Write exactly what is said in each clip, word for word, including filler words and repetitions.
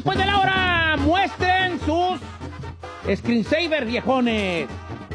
después de la hora. Muestren sus screensaver, viejones.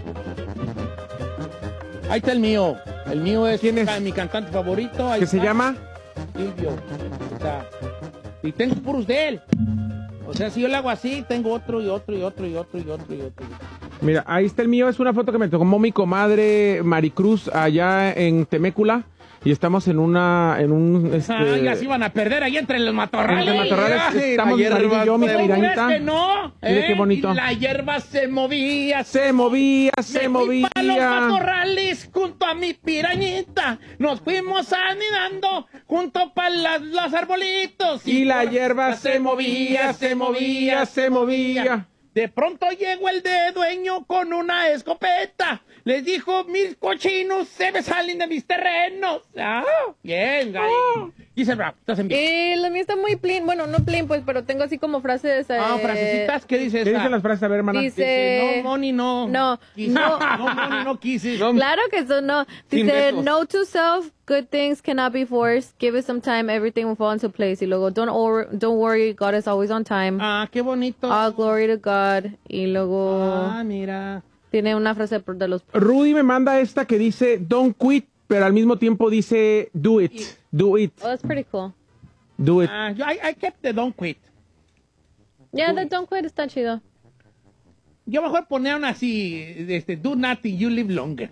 Ahí está el mío. El mío es, ¿Quién es? mi cantante favorito. Ahí ¿Qué está. se llama? Silvio. O sea, y tengo puros de él. O sea, si yo lo hago así, tengo otro y otro y otro y otro y otro y otro. Mira, ahí está el mío. Es una foto que me tomó mi comadre Maricruz allá en Temécula. Y estamos en una, en un, este... Ah, ya se iban a perder ahí entre los matorrales. Entre matorrales, Ay, estamos la mi marido y yo, mi ¿cómo crees pirañita. que no? Mire ¿Eh? qué bonito. Y la hierba se movía. Se movía, se Me fui movía. pa' los matorrales junto a mi pirañita. Nos fuimos anidando junto para los arbolitos. Y la hierba se movía, se movía, se movía. De pronto llegó el de dueño con una escopeta. Les dijo, mis cochinos se me salen de mis terrenos. Ah, bien, Gary. Oh. Dice el rap, estás en vivo. Eh, la mía está muy plain. Bueno, no plain, pues, pero tengo así como frases. Eh, Ah, frasecitas, ¿qué dice ¿Qué esa? dicen las frases? A ver, hermana. Dice- Dice, no, money, no. No, Kisses. no. No, money, no kisses. Claro que eso no. Sin Dice, besos. no to self, good things cannot be forced. Give it some time, everything will fall into place. Y luego, don't, or, don't worry, God is always on time. Ah, qué bonito. All glory to God. Y luego Ah, mira. tiene una frase de los... Rudy me manda esta que dice, don't quit, pero al mismo tiempo dice, do it, do it, Oh, that's pretty cool. do it. Ah, yo, I, I kept the don't quit. Yeah, the don't quit está chido. Yo mejor ponía una así, este, do nothing, you live longer.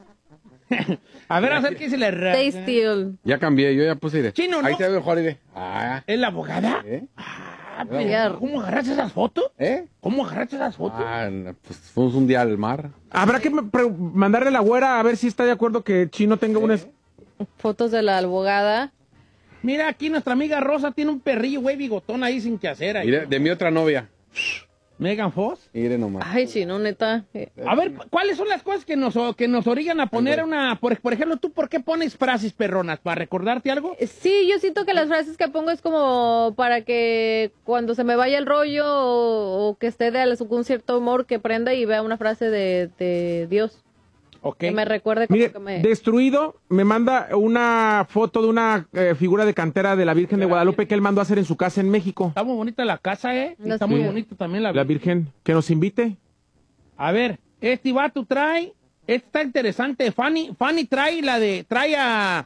A ver, a ver qué se le... Stay still. Ya cambié, yo ya puse de. Chino, ¿no? Ahí te veo mejor, Ide. Ah, ¿Es la abogada? ¿eh? Ah, pero, ¿cómo agarraste esas fotos? ¿Eh? ¿Cómo agarraste esas fotos? Ah, no, pues fuimos un día al mar. Habrá que me- pre- mandarle a la güera a ver si está de acuerdo que Chino tenga una... es- Fotos de la abogada. Mira, aquí nuestra amiga Rosa tiene un perrillo, güey, bigotón ahí sin que hacer. Ahí. Mire, de mi otra novia. Megan Foss. Mire nomás. Ay, chino, neta. Eh, A ver, ¿cuáles son las cosas que nos, que nos orillan a poner una... Por, por ejemplo, ¿tú por qué pones frases perronas? ¿Para recordarte algo? Sí, yo siento que las frases que pongo es como para que cuando se me vaya el rollo o, o que esté de algún cierto humor que prenda y vea una frase de, de Dios. Ok. Que me recuerde como Mire, que me... Destruido me manda una foto de una eh, figura de cantera de la Virgen de Guadalupe que él mandó a hacer en su casa en México. Está muy bonita la casa, ¿eh? Y No, está sí. muy bonito también la... La Virgen, que nos invite. A ver, este vato trae... Este está interesante. Fanny, Fanny trae la de... Trae a...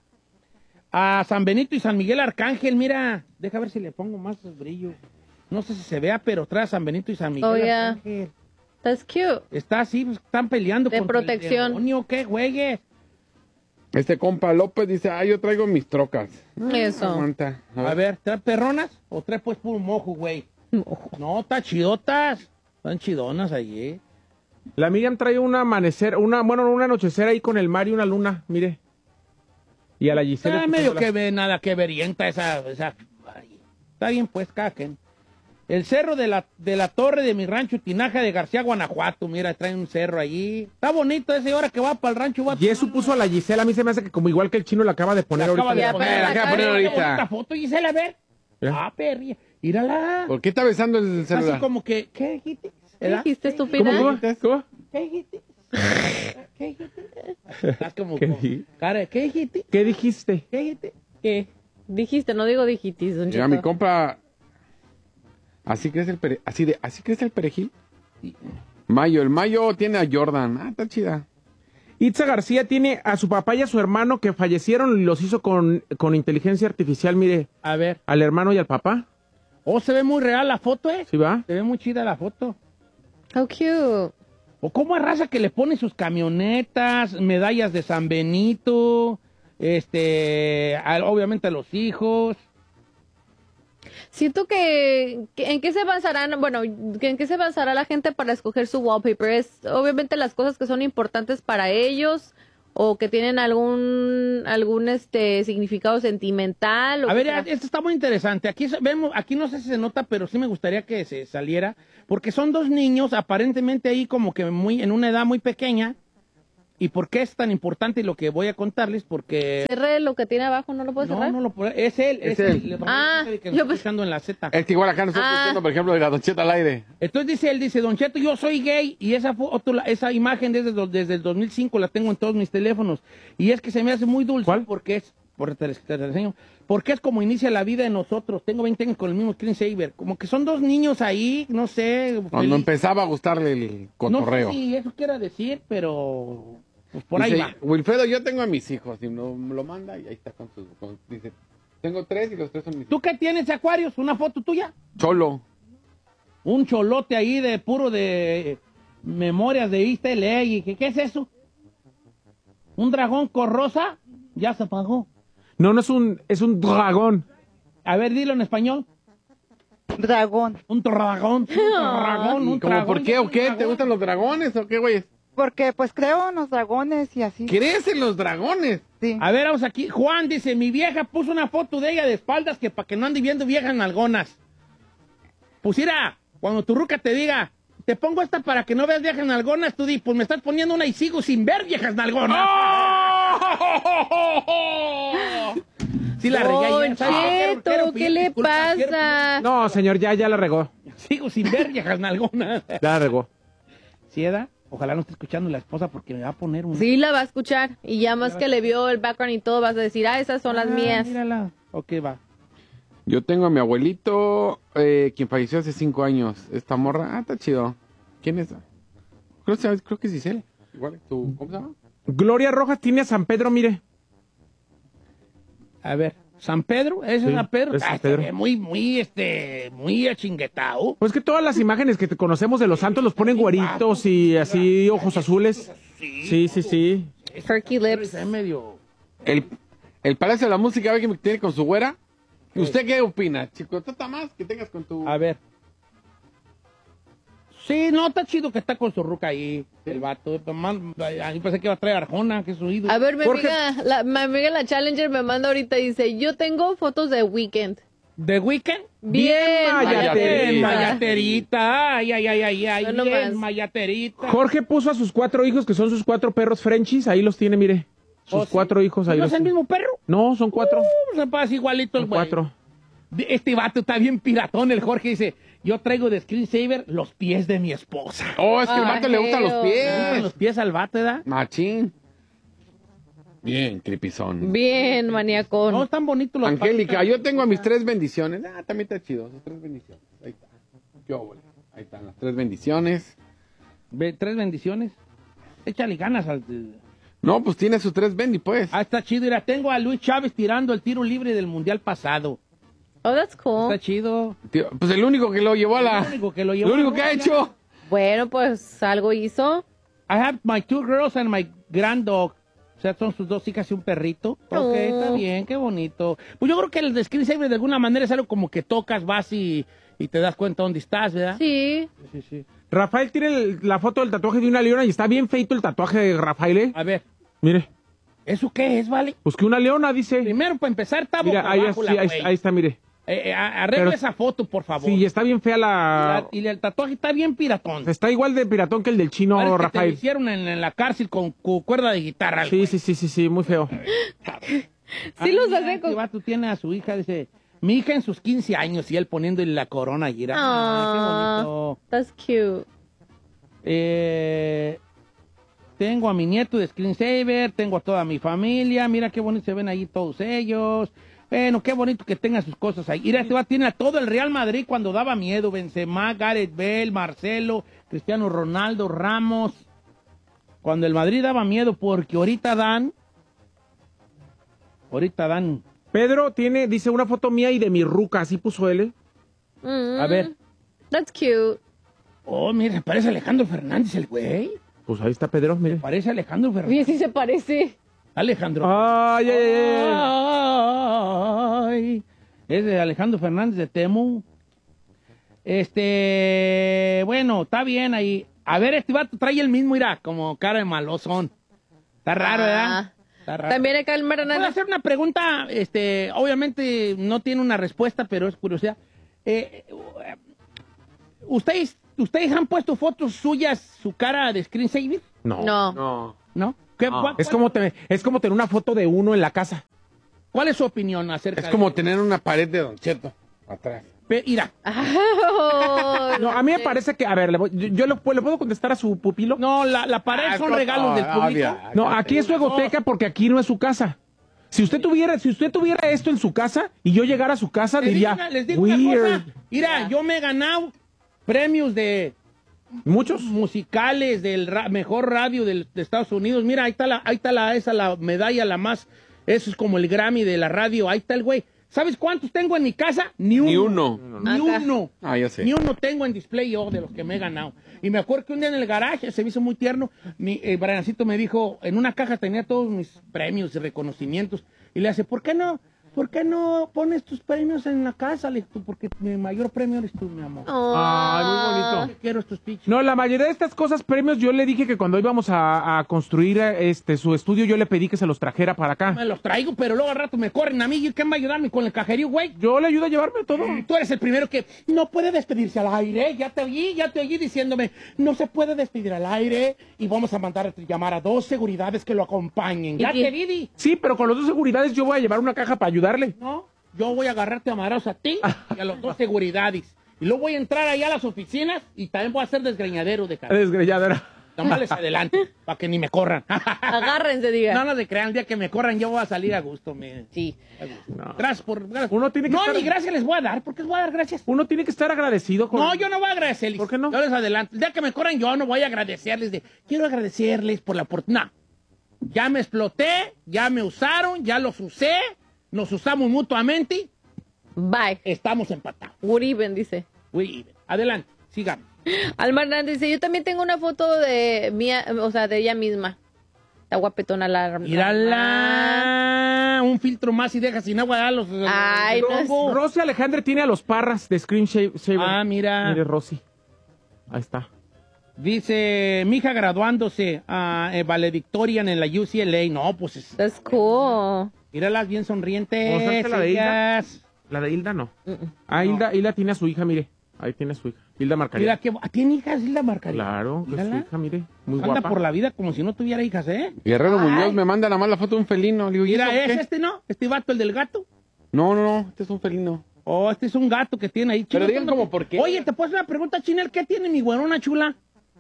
A San Benito y San Miguel Arcángel. Mira, deja ver si le pongo más brillo. No sé si se vea, pero trae a San Benito y San Miguel Oh, yeah. Arcángel. That's cute. Está así, pues, están peleando De contra protección. el demonio, ¿qué, güey? Este compa López dice, ah, yo traigo mis trocas. Eso. Aguanta. A ver, ¿trae perronas o trae pues puro mojo, güey? No, está chidotas. Están chidonas allí. La Miriam trae un amanecer, una, bueno, un anochecer ahí con el mar y una luna, mire. Y a la Gisela. Está medio que ve, nada que verienta esa... esa ay, está bien, pues, caquen. El cerro de la, de la torre de mi rancho Tinaja de García, Guanajuato. Mira, trae un cerro allí. Está bonito ese, ahora que va para el rancho. Va Y eso puso a la Gisela, a mí se me hace que como igual que el Chino la acaba de poner acaba ahorita. de Ya, poner, pero la acaba acaba de de poner ahorita. bonita foto, Gisela, a ver. Mira. Ah, perría. Mírala. ¿Por qué está besando el Así celular? como que, ¿qué dijiste? ¿Qué ¿Verdad? dijiste, estúpida? ¿Cómo, cómo? ¿Cómo? ¿Qué dijiste? ¿Qué dijiste? Estás como, ¿Qué como- dije? cara, ¿qué dijiste? ¿Qué dijiste? ¿Qué dijiste? ¿Qué? Dijiste, no digo dijitis, don Mira, Cheto. mi compa. Así crece el pere... así de, así crece el perejil. Mayo, el Mayo tiene a Jordan. Ah, está chida. Itza García tiene a su papá y a su hermano que fallecieron y los hizo con, con inteligencia artificial, mire, A ver. al hermano y al papá. Oh, se ve muy real la foto, ¿eh? ¿Sí va? Se ve muy chida la foto. How cute. O cómo es raza que le pone sus camionetas, medallas de San Benito, este, a- obviamente a los hijos. Siento que, que en qué se basarán, bueno, que en qué se basará la gente para escoger su wallpaper. Es obviamente las cosas que son importantes para ellos o que tienen algún algún este significado sentimental. O A ver, que será- esto está muy interesante. Aquí se- vemos, aquí no sé si se nota, pero sí me gustaría que se saliera, porque son dos niños aparentemente ahí como que muy en una edad muy pequeña. ¿Y por qué es tan importante lo que voy a contarles? Porque Cierre lo que tiene abajo, ¿no lo puedes no, cerrar? no lo puedo- es él, es, Es él. él. Le- Ah, el que yo nos está pe- escuchando en la Z. Es que igual acá nos estamos Ah. escuchando, por ejemplo, de la Don Cheta al aire. Entonces dice él, dice, Don Cheto, yo soy gay y esa foto, la- esa imagen desde, el do- desde el dos mil cinco la tengo en todos mis teléfonos. Y es que se me hace muy dulce ¿Cuál? porque es por te, te enseño. Porque es como inicia la vida de nosotros. Tengo veinte años con el mismo screensaver. Como que son dos niños ahí, no sé. Cuando feliz. empezaba a gustarle el cotorreo. No sé si eso quiera decir, pero pues por Dice, ahí va. Wilfredo, yo tengo a mis hijos. Y no me lo manda y ahí está con sus... con- dice, tengo tres y los tres son mis ¿Tú qué tienes, Acuarios? ¿Una foto tuya? Cholo. Un cholote ahí de puro de memorias de East L A. ¿Y qué, qué es eso? ¿Un dragón con rosa? Ya se apagó. No, no es un, es un dragón. A ver, dilo en español. Dragón. Un dragón, un dragón, un ¿Cómo dragón. por qué o qué? ¿Te gustan los dragones o qué, güey? Porque pues creo en los dragones y así. ¿Crees en los dragones? Sí. A ver, vamos aquí. Juan dice, mi vieja puso una foto de ella de espaldas que para que no ande viendo viejas nalgonas. Pusiera, cuando tu ruca te diga, te pongo esta para que no veas viejas nalgonas, tú di, pues me estás poniendo una y sigo sin ver viejas nalgonas. Sí la regué Don ayer, ¿sabes? Quiero- Cheto, quiero ¿qué pedir le disculpas, quiero pasa? No, señor, ya, ya la regó. pedir- Sigo sin ver viejas nalgonas. Ya la regó. ¿Sí, Eda? Ojalá no esté escuchando la esposa porque me va a poner un... Sí, la va a escuchar. Y ya más que le vio el background y todo, vas a decir, ah, esas son las Ah, mías. Mírala. Ok, va. Yo tengo a mi abuelito, eh, quien falleció hace cinco años. Esta morra, ah, está chido. ¿Quién es? Creo, que- creo que es Giselle. Igual, ¿tú, ¿cómo se llama? Gloria Rojas tiene a San Pedro, mire. A ver, San Pedro, ese Sí, es San Pedro. es San Ah, Pedro. se ve muy, muy, este, muy achinguetado. Pues que todas las imágenes que te conocemos de los santos los ponen güeritos y así, ojos azules. Sí, sí, sí. Perky lips. Es medio... El, el Palacio de la Música, ¿ve que me tiene con su güera? ¿Y usted qué opina, chico? ¿Tú está más que tengas con tu... A ver. Sí, no, está chido que está con su ruca ahí, el vato. A mí pensé que iba a traer Arjona, que es su ídolo. A ver, mi Jorge- amiga, la, mi amiga la Challenger me manda ahorita y dice, yo tengo fotos de Weekend. ¿The Weeknd? Bien, mayaterita. Bien, mayaterita. mayaterita. Ay, ay, ay, ay, ay. No bien, nomás. mayaterita. Jorge puso a sus cuatro hijos, que son sus cuatro perros Frenchies. Ahí los tiene, mire. Sus ¿Oh, sí? cuatro hijos ahí ¿No los es el tiene. mismo perro? No, son cuatro. Uh, se pasa igualito el Son güey. cuatro. Este vato está bien piratón, el Jorge dice, yo traigo de screensaver los pies de mi esposa. Oh, es que al Ah, vato le gustan los hell. ¿Le gustan pies. los pies al vato, ¿verdad? Machín. Bien, tripizón. Bien, maniacón. No, están bonitos los Angélica, patitas. yo tengo a mis tres bendiciones. Ah, también está chido, sus tres bendiciones. Ahí está. Qué óvole. Ahí están las tres bendiciones. Ve, tres bendiciones. Échale ganas al... No, pues tiene sus tres bendi, pues. Ah, está chido. Mira, tengo a Luis Chávez tirando el tiro libre del mundial pasado. Oh, that's cool. Está chido. Tío, pues el único que lo llevó a la... Lo único que lo llevó Lo único a que ha Rusia. hecho. Bueno, pues algo hizo. I have my two girls and my grand dog. O sea, son sus dos hijas y un perrito. Ok, Oh. está bien, qué bonito. Pues yo creo que el de screensaver de alguna manera es algo como que tocas, vas y, y te das cuenta dónde estás, ¿verdad? Sí. Sí, sí. Rafael tiene el- la foto del tatuaje de una leona y está bien feito el tatuaje de Rafael, ¿eh? A ver, Mire, ¿eso qué es, vale? pues que una leona dice. Primero, para empezar, está boca Mira, ahí, abajo sí, la ahí, güey. ahí está, mire. Eh, eh, arregla Pero- esa foto, por favor. Sí, está bien fea Y la... la- y el tatuaje está bien piratón. Está igual de piratón que el del chino, Parece que te lo Rafael. hicieron en, en la cárcel con, cu- cuerda de guitarra. Sí, güey. sí, sí, sí, sí, muy feo. Sí los mira, hacen este con... vato tiene a su hija, dice, mi hija en sus quince años y él poniéndole la corona y era, Ah. qué bonito. That's cute. Eh, tengo a mi nieto de screensaver, tengo a toda mi familia, mira qué bonito se ven ahí todos ellos. Bueno, qué bonito que tengan sus cosas ahí. Mira, este va tiene a todo el Real Madrid cuando daba miedo. Benzema, Gareth Bale, Marcelo, Cristiano Ronaldo, Ramos. Cuando el Madrid daba miedo, porque ahorita dan... Ahorita dan... Pedro tiene, dice, una foto mía y de mi ruca, así puso él, ¿eh? Mm, A ver. That's cute. Oh, mira, parece Alejandro Fernández el güey. Pues ahí está Pedro, mire. Parece Alejandro Oye, Fernández. sí se parece. Alejandro. Ay, ay, ay, ay. Ay, es de Alejandro Fernández de Temu. Este, bueno, está bien ahí. A ver, este vato trae el mismo, mira, como cara de malosón. Está raro, ¿verdad? Ah. Está raro. También acá el ¿Puedo Maranata. hacer una pregunta? Este, obviamente no tiene una respuesta, pero es curiosidad. Eh, eh, ¿ustedes, ¿Ustedes han puesto fotos suyas, su cara de screensaver? No. No. No. ¿No? ¿Qué, No. cuál- Es como, te- es como tener una foto de uno en la casa. ¿Cuál es su opinión acerca Es de como eso? tener una pared de Don Cheto atrás. Pe- Mira, Oh, No, a mí me parece que, a ver, le voy- yo, yo le, le puedo contestar a su pupilo. no, la, la pared Ah, son no, regalos del ah, público. obvia. No, aquí es su egoteca porque aquí no es su casa. Si usted tuviera, si usted tuviera esto en su casa y yo llegara a su casa, Les diría, digo una- les digo weird. una cosa. Mira, yo me he ganado premios de ¿Muchos? musicales del ra- mejor radio del- de Estados Unidos. Mira, ahí está la, ahí está la, esa la medalla la más, eso es como el Grammy de la radio. Ahí está el güey. ¿Sabes cuántos tengo en mi casa? Ni uno. Ni uno. Ni Acá. uno. Ah, ya sé. Ni uno tengo en display yo de los que me he ganado. Y me acuerdo que un día en el garage, se me hizo muy tierno, mi eh, Briancito me dijo, en una caja tenía todos mis premios y reconocimientos. Y le hace, ¿por qué no? ¿Por qué no pones tus premios en la casa? Le dije, "Tú, porque mi mayor premio eres tú, mi amor. Ay, muy bonito. Yo quiero estos pinches. No, la mayoría de estas cosas, premios, yo le dije que cuando íbamos a, a construir este su estudio, yo le pedí que se los trajera para acá. Me los traigo, pero luego al rato me corren a mí. ¿Y quién va a ayudarme con el cajerío, güey? Yo le ayudo a llevarme todo. Tú eres el primero que no puede despedirse al aire. Ya te oí, ya te oí diciéndome, no se puede despedir al aire y vamos a mandar a llamar a dos seguridades que lo acompañen. Ya ¿Y te qué? vi, di. Sí, pero con los dos seguridades yo voy a llevar una caja para ayudarle. No, yo voy a agarrarte a madrazos a ti y a los dos seguridades. Y luego voy a entrar allá a las oficinas y también voy a hacer desgreñadero de cara. Desgreñadera. Nomás les adelante, para que ni me corran. Agárrense, diga. No, no se crean, el día que me corran yo voy a salir a gusto. Me... Sí. a gusto. No. Gracias por... gracias. Uno tiene que No, estar- ni gracias les voy a dar, porque les voy a dar gracias. Uno tiene que estar agradecido con... No, yo no voy a agradecerles. ¿Por qué no? Yo les adelanto. El día que me corran, yo no voy a agradecerles de, quiero agradecerles por la oportunidad. No. Ya me exploté, ya me usaron, ya los usé, nos usamos mutuamente, Bye. estamos empatados. Good even, dice. Uy, adelante, sigamos. Alma Hernández dice, yo también tengo una foto de mía, o sea, de ella misma. Está guapetona la... Mírala, un filtro más y deja sin agua a los... Ay, no es- robo. Rosy Alejandre tiene a los Parras de Screen Shaver. Ah, mira. Mire, Rosy. Ahí está. Dice, mi hija graduándose a eh, valedictorian en la U C L A. No, pues, es- That's cool. míralas bien sonrientes. ¿Mostrarte la de Hilda? ellas. La de Hilda no. Mm, mm. Ah, Hilda, Hilda tiene a su hija, mire. Ahí tiene a su hija. Hilda Marcaría. Mira que tiene hijas, Hilda Marcaría. Claro, que es su Mírala. hija, mire. Muy Anda guapa. por la vida como si no tuviera hijas, ¿eh? Guerrero Muñoz me manda nada más la foto de un felino. Le digo, ¿y Mira, eso ¿es qué? este, no? ¿Este vato, el del gato? No, no, no, este es un felino. Oh, este es un gato que tiene ahí. Pero Chino, digan ¿cuándo como te- por qué. Oye, ¿te puedo hacer una pregunta, Chinel? ¿Qué tiene mi güerona chula?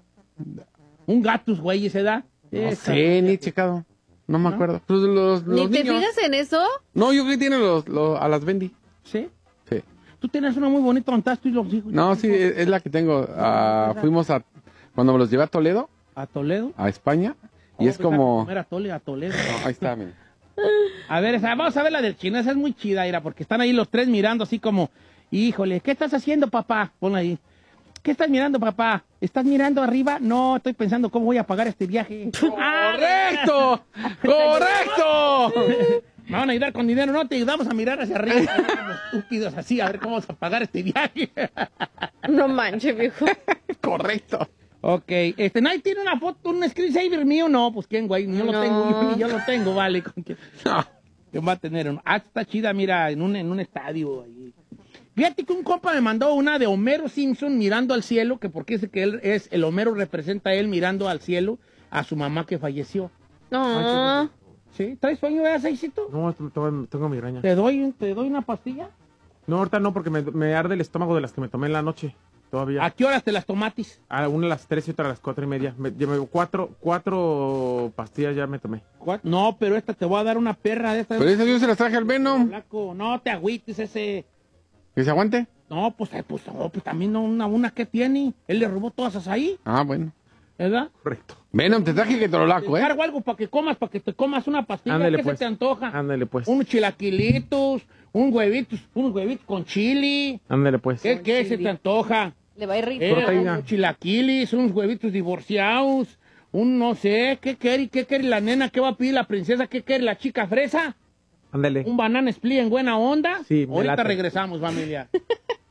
Un gatus, güey, ¿se da? No sé, ni he checado. No me acuerdo. Pues los, ¿Ni los te niños. fijas en eso? No, yo creo que tiene los, los- a las Bendy. ¿Sí? Sí. Tú tienes una muy bonita montada, tú y los hijos. No, sí, es, es la que tengo. Ah, fuimos a... Cuando me los llevé a Toledo, A Toledo. a España, y Oh, es fíjate, como... comer a Tole- a Toledo. No, ahí está, mira. A ver, esa- vamos a ver la del chino. Esa es muy chida, mira, porque están ahí los tres mirando así como, híjole, ¿qué estás haciendo, papá? Ponlo ahí. ¿Qué estás mirando, papá? ¿Estás mirando arriba? No, estoy pensando cómo voy a pagar este viaje. ¡Correcto! ¡Correcto! Me van a ayudar con dinero, no te ayudamos a mirar hacia arriba. Como estúpidos así, a ver cómo vamos a pagar este viaje. No manches, viejo. Correcto. Ok, este, nadie tiene una foto, un screensaver mío, no, pues quién, güey, ni yo lo No. tengo, yo, ni yo lo tengo, vale. ¿Con quién? No. ¿Quién va a tener uno? Ah, está chida, mira, en un, en un estadio ahí. Fíjate que un compa me mandó una de Homero Simpson mirando al cielo, que porque dice que él es, el Homero representa a él mirando al cielo a su mamá que falleció. No. ¿Sí? ¿Traes sueño, eh, Seisito? No, tengo, tengo migraña. ¿Te doy, ¿Te doy una pastilla? No, ahorita no, porque me, me arde el estómago de las que me tomé en la noche. Todavía. ¿A qué horas te las tomatis? A una a las tres y otra a las cuatro y media. Me, ya me- cuatro, cuatro pastillas ya me tomé. ¿Cuál? No, pero esta te voy a dar una perra de esta. Pero esas yo se las traje al Venom. Flaco, no te agüites ese. ¿Que se aguante? No, pues, eh, pues, no, pues también no, una, una que tiene. Él le robó todas esas ahí, Ah, bueno. ¿verdad? Correcto. Venom, te traje que te lo Te laco, ¿eh? encargo algo para que comas, para que te comas una pastilla. Ándale, ¿Qué pues. se te antoja? Ándale, pues. Unos chilaquilitos, un huevitos, unos huevitos con chili. Ándale, pues. ¿Qué, qué se te antoja? Le va a ir rico. Eh, Proteína. unos chilaquilis, unos huevitos divorciados, un no sé, ¿qué quiere? ¿Qué quiere la nena? ¿Qué va a pedir la princesa? ¿Qué quiere la chica fresa? Ándale. ¿Un banana split en buena onda? Sí, me Ahorita late. regresamos, familia.